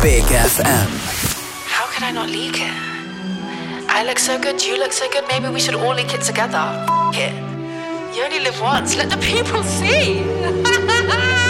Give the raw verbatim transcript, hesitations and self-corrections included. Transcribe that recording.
Big F M. How could I not leak it? I look so good, you look so good, maybe we should all leak it together. F it. You only live once, let the people see.